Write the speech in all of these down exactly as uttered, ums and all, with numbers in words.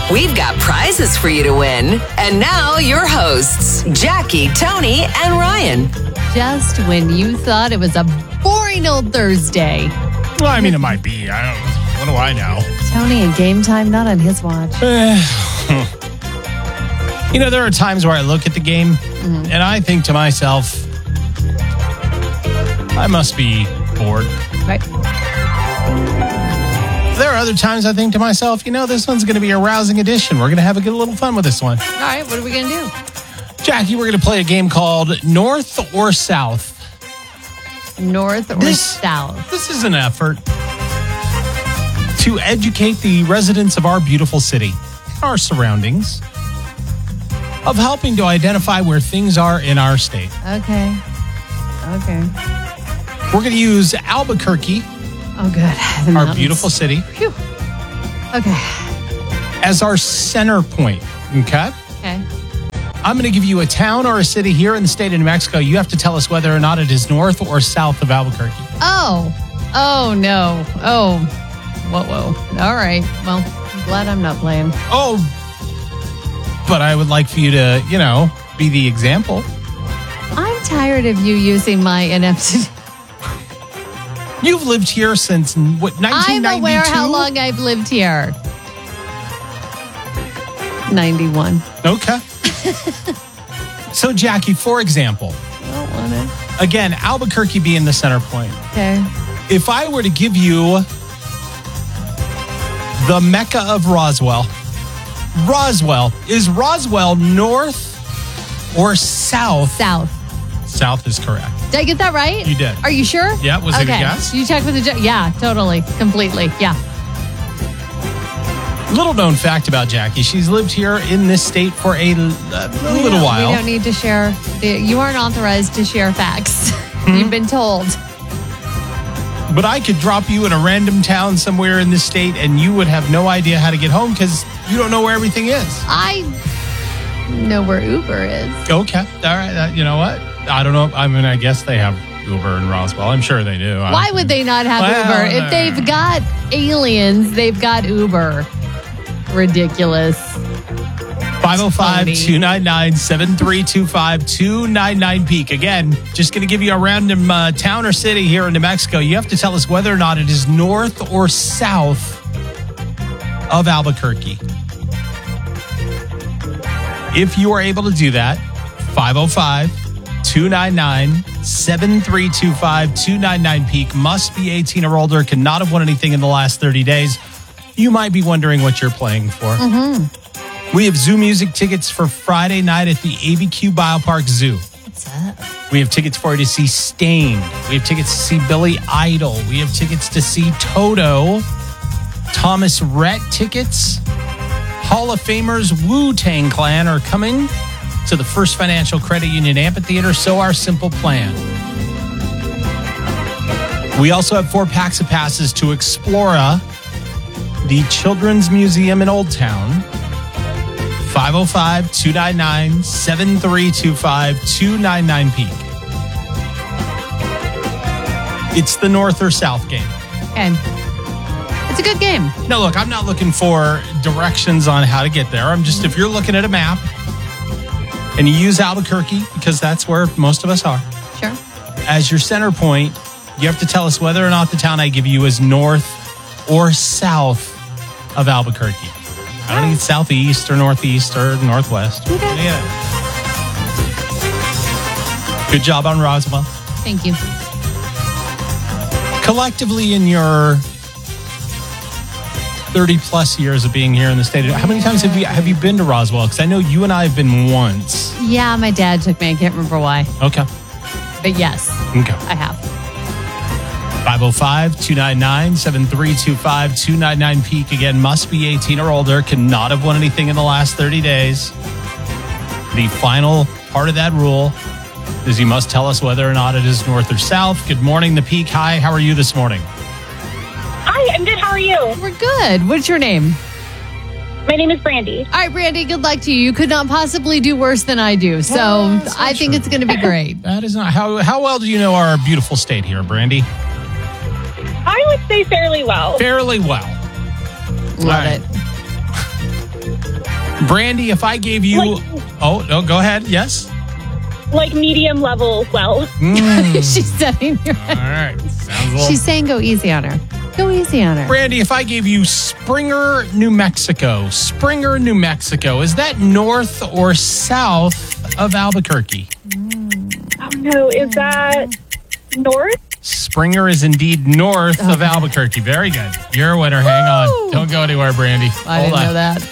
We've got prizes for you to win. And now your hosts, Jackie, Tony, and Ryan. Just when you thought it was a boring old Thursday. Well, I mean, it might be. I don't. What do I know? Tony and game time, not on his watch. You know, there are times where I look at the game mm-hmm. and I think to myself, I must be bored. Right. There are other times I think to myself, you know, this one's going to be a rousing edition. We're going to have a good little fun with this one. All right, what are we going to do? Jackie, we're going to play a game called North or South. North or this, South? This is an effort to educate the residents of our beautiful city, our surroundings, of helping to identify where things are in our state. Okay. Okay. We're going to use Albuquerque, oh, good. The our mountains. beautiful city, Phew. Okay. as our center point. Okay? Okay. I'm going to give you a town or a city here in the state of New Mexico. You have to tell us whether or not it is north or south of Albuquerque. Oh. Oh, no. Oh. Whoa, whoa. All right. Well, I'm glad I'm not playing. Oh, but I would like for you to, you know, be the example. I'm tired of you using my ineptitude. You've lived here since, what, nineteen ninety-two? I'm aware how long I've lived here. ninety-one. Okay. So, Jackie, for example, I don't want to. again, Albuquerque being the center point. Okay. If I were to give you the Mecca of Roswell, Roswell, is Roswell north or south? South. South is correct. Did I get that right? You did. Are you sure? Yeah, was okay. it a guess? You checked with the judge? Yeah, totally. Completely. Yeah. Little known fact about Jackie, she's lived here in this state for a, a little while. We don't need to share. You aren't authorized to share facts. Hmm? You've been told. But I could drop you in a random town somewhere in this state and you would have no idea how to get home because you don't know where everything is. I know where Uber is. Okay. All right. Uh, you know what? I don't know. I mean, I guess they have Uber in Roswell. I'm sure they do. Why would they not have well, Uber? If they've got aliens, they've got Uber. Ridiculous. five oh five, two nine nine, seven three two five, two nine nine peak. Again, just going to give you a random uh, town or city here in New Mexico. You have to tell us whether or not it is north or south of Albuquerque. If you are able to do that, five oh five, two nine nine, seven three two five, two nine nine peak, must be eighteen or older, cannot have won anything in the last thirty days. You might be wondering what you're playing for. Mm-hmm. We have Zoo Music tickets for Friday night at the A B Q Biopark Zoo. What's up? We have tickets for you to see Stained. We have tickets to see Billy Idol. We have tickets to see Toto. Thomas Rhett tickets. Hall of Famers Wu-Tang Clan are coming to the First Financial Credit Union Amphitheater. So our simple plan. We also have four packs of passes to Explora, the Children's Museum in Old Town. five oh five, two nine nine, seven three two five, two nine nine peak. It's the north or south game. Okay. It's a good game. Now, look, I'm not looking for directions on how to get there. I'm just, if you're looking at a map and you use Albuquerque, because that's where most of us are, Sure. as your center point, you have to tell us whether or not the town I give you is north or south of Albuquerque. I don't think it's southeast or northeast or northwest. Okay. Yeah. Good job on Roswell. Thank you. Collectively, in your thirty plus years of being here in the state, how many times have you have you been to Roswell? Because I know you and I have been once. Yeah, my dad took me. I can't remember why. Okay. But yes, Okay. I have. five oh five, two nine nine, seven three two five, two nine nine peak. Again, must be eighteen or older, cannot have won anything in the last thirty days. The final part of that rule is you must tell us whether or not it is north or south. Good morning, the peak. Hi, how are you this morning? Hi, I'm good. How are you? We're good. What's your name? My name is Brandy. All right, Brandy, good luck to you. You could not possibly do worse than I do. So Well, that's not I think true. it's going to be great. That is not how how well do you know our beautiful state here, Brandy? I would say fairly well. Fairly well. Love All right. it. Brandy, if I gave you... Like- oh, no, go ahead. Yes? Like medium level wells. Mm. She's setting her. All right. Sounds a little... She's saying go easy on her. Go easy on her. Brandy, if I gave you Springer, New Mexico, Springer, New Mexico, is that north or south of Albuquerque? Oh no, is that north? Springer is indeed north of Albuquerque. Very good. You're a winner. Hang on. Don't go anywhere, Brandy. I Hold didn't on. know that.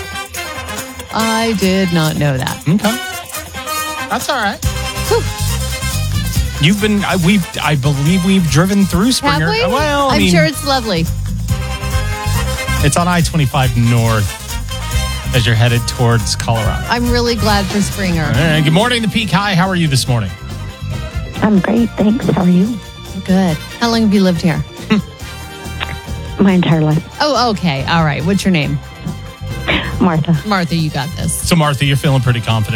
I did not know that. Okay. That's all right. Whew. You've been, I, we've, I believe we've driven through Springer. Have we? Well, I I'm mean, sure it's lovely. it's on I twenty-five north as you're headed towards Colorado. I'm really glad for Springer. All right. Good morning, the Peak. Hi, how are you this morning? I'm great, thanks. How are you? Good. How long have you lived here? My entire life. Oh, okay. All right. What's your name? Martha. Martha, you got this. So, Martha, you're feeling pretty confident.